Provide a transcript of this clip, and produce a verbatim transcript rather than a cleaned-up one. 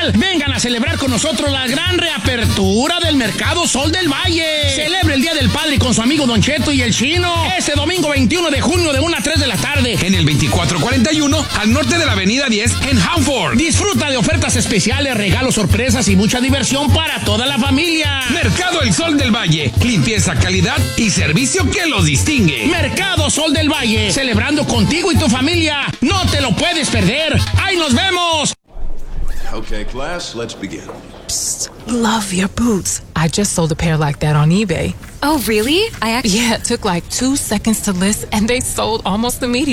carnal, vengan a celebrar con nosotros la gran reapertura del Mercado Sol del Valle. Celebre el Día del Padre con su amigo Don Cheto y el Chino este domingo veintiuno de junio de una a tres de la tarde en el veinticuatro cuarenta y uno al norte de la avenida diez en Hanford. Disfruta de ofertas especiales, regalos, sorpresas y mucha diversión para toda la familia. Mercado El Sol del Valle, limpieza, calidad y servicio que los distingue. Mercado Sol del Valle, celebrando contigo y tu familia. No te lo puedes perder. ¡Ahí nos vemos! Okay, class, let's begin. Psst, love your boots. I just sold a pair like that on eBay. Oh, really? I actually... Yeah, it took like two seconds to list and they sold almost immediately.